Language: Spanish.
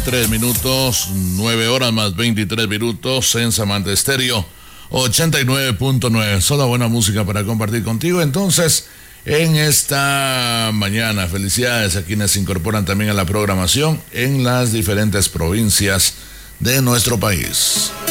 3 minutos, 9 horas más 23 minutos en Samantha Estéreo 89.9. Solo buena música para compartir contigo. Entonces, en esta mañana, felicidades a quienes se incorporan también a la programación en las diferentes provincias de nuestro país.